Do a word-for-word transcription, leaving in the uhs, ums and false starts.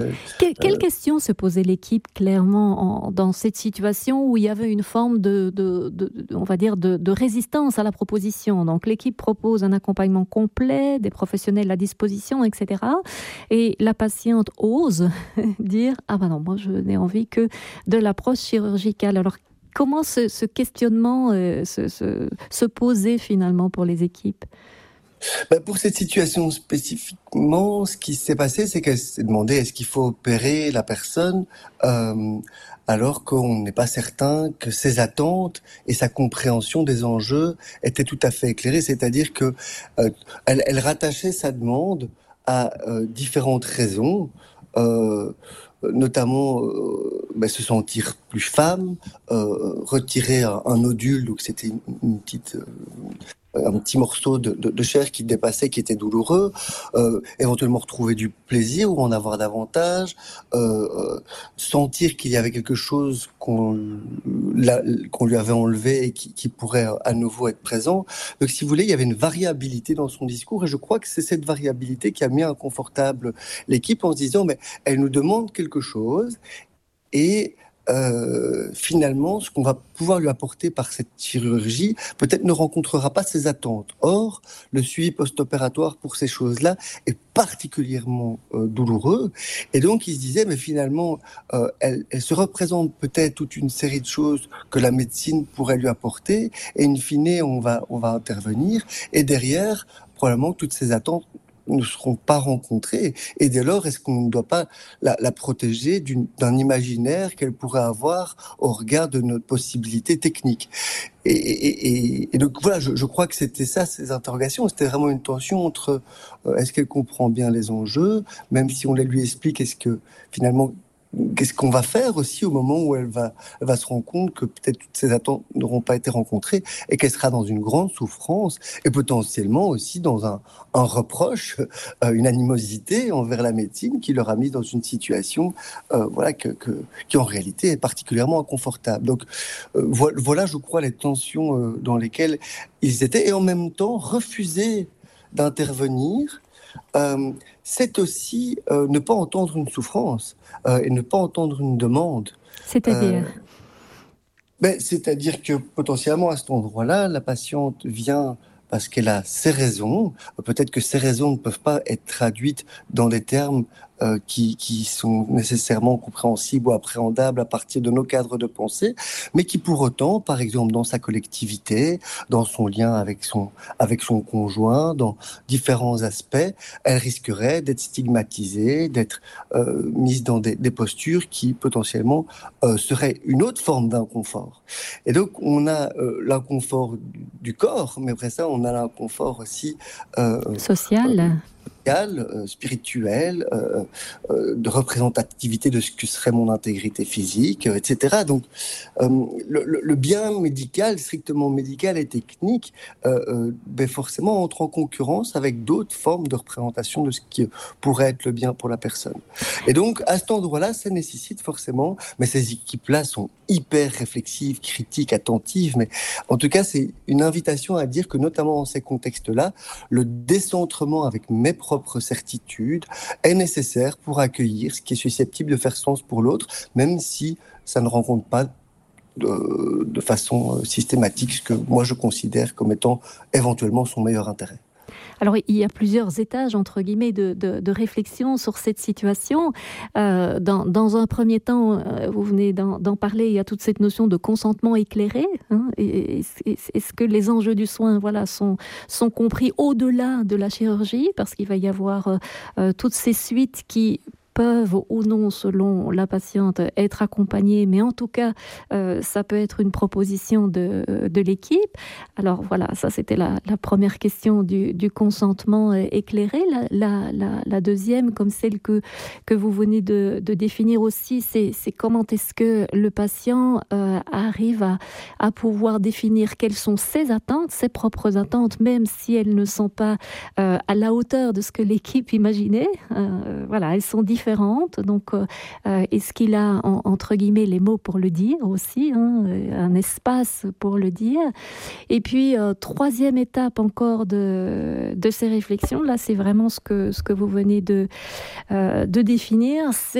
Que- quelle question se posait l'équipe clairement en- dans cette situation où il y avait une forme de, de- de- de- on va dire, de, de résistance à la proposition. Donc l'équipe propose un accompagnement complet, des professionnels à disposition, et cetera. Et la patiente ose dire ah ben non, moi je n'ai envie que de l'approche chirurgicale. Alors comment ce, ce questionnement euh, se, se, se posait finalement pour les équipes? Ben, pour cette situation spécifiquement, ce qui s'est passé, c'est qu'elle s'est demandé est-ce qu'il faut opérer la personne euh, alors qu'on n'est pas certain que ses attentes et sa compréhension des enjeux étaient tout à fait éclairées. C'est-à-dire que euh, elle, elle rattachait sa demande à euh, différentes raisons. Euh, notamment euh, ben, se sentir plus femme, euh, retirer un, un nodule, donc c'était une, une petite euh, un petit morceau de, de, de chair qui dépassait, qui était douloureux, euh, éventuellement retrouver du plaisir ou en avoir davantage, euh, euh, sentir qu'il y avait quelque chose qu'on, la, qu'on lui avait enlevé et qui, qui pourrait à nouveau être présent. Donc, si vous voulez, il y avait une variabilité dans son discours et je crois que c'est cette variabilité qui a mis inconfortable l'équipe en se disant, mais elle nous demande quelque chose et euh, finalement, ce qu'on va pouvoir lui apporter par cette chirurgie, peut-être ne rencontrera pas ses attentes. Or, le suivi post-opératoire pour ces choses-là est particulièrement euh, douloureux. Et donc, il se disait, mais finalement, euh, elle, elle se représente peut-être toute une série de choses que la médecine pourrait lui apporter. Et in fine, on va, on va intervenir. Et derrière, probablement, toutes ces attentes ne seront pas rencontrées. Et dès lors, est-ce qu'on ne doit pas la, la protéger d'une, d'un imaginaire qu'elle pourrait avoir au regard de notre possibilité technique? Et, et, et, et donc voilà, je, je crois que c'était ça, ces interrogations. C'était vraiment une tension entre euh, est-ce qu'elle comprend bien les enjeux, même si on les lui explique, est-ce que finalement, qu'est-ce qu'on va faire aussi au moment où elle va, elle va se rendre compte que peut-être toutes ses attentes n'auront pas été rencontrées et qu'elle sera dans une grande souffrance et potentiellement aussi dans un, un reproche, euh, une animosité envers la médecine qui leur a mis dans une situation euh, voilà, que, que, qui en réalité est particulièrement inconfortable. Donc euh, voilà, voilà, je crois, les tensions euh, dans lesquelles ils étaient et en même temps refuser d'intervenir. Euh, c'est aussi euh, ne pas entendre une souffrance euh, et ne pas entendre une demande. C'est-à-dire Euh, ben, c'est-à-dire que potentiellement à cet endroit-là, la patiente vient parce qu'elle a ses raisons. Peut-être que ces raisons ne peuvent pas être traduites dans des termes euh, qui, qui sont nécessairement compréhensibles ou appréhendables à partir de nos cadres de pensée, mais qui pour autant, par exemple dans sa collectivité, dans son lien avec son, avec son conjoint, dans différents aspects, elle risquerait d'être stigmatisée, d'être euh, mise dans des, des postures qui potentiellement euh, seraient une autre forme d'inconfort. Et donc on a euh, l'inconfort du, du corps, mais après ça on a l'inconfort aussi euh, sociale? euh, spirituel, euh, euh, de représentativité de ce que serait mon intégrité physique, euh, et cetera. Donc, euh, le, le, le bien médical, strictement médical et technique, euh, euh, ben forcément entre en concurrence avec d'autres formes de représentation de ce qui pourrait être le bien pour la personne. Et donc, à cet endroit-là, ça nécessite forcément, mais ces équipes-là sont hyper réflexives, critiques, attentives, mais en tout cas, c'est une invitation à dire que, notamment dans ces contextes-là, le décentrement avec mes propres certitudes est nécessaire pour accueillir ce qui est susceptible de faire sens pour l'autre, même si ça ne rencontre pas de, de façon systématique ce que moi je considère comme étant éventuellement son meilleur intérêt. Alors, il y a plusieurs étages, entre guillemets, de, de, de réflexion sur cette situation. Euh, dans, dans un premier temps, euh, vous venez d'en, d'en parler, il y a toute cette notion de consentement éclairé. Hein, et, et, est-ce que les enjeux du soin voilà, sont, sont compris au-delà de la chirurgie? Parce qu'il va y avoir euh, toutes ces suites qui peuvent ou non, selon la patiente, être accompagnées, mais en tout cas, euh, ça peut être une proposition de, de l'équipe. Alors voilà, ça c'était la, la première question du, du consentement éclairé. La, la, la, la deuxième, comme celle que, que vous venez de, de définir aussi, c'est, c'est comment est-ce que le patient euh, arrive à, à pouvoir définir quelles sont ses attentes, ses propres attentes, même si elles ne sont pas euh, à la hauteur de ce que l'équipe imaginait. Euh, voilà, elles sont différentes différentes. Donc, euh, est-ce qu'il a, en, entre guillemets, les mots pour le dire aussi, hein, un espace pour le dire. Et puis, euh, troisième étape encore de, de ces réflexions, là, c'est vraiment ce que, ce que vous venez de, euh, de définir, c'est